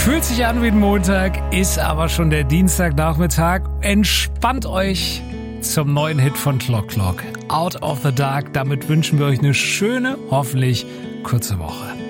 Fühlt sich an wie ein Montag, ist aber schon der Dienstagnachmittag. Entspannt euch zum neuen Hit von Clock Clock. Out of the Dark. Damit wünschen wir euch eine schöne, hoffentlich kurze Woche.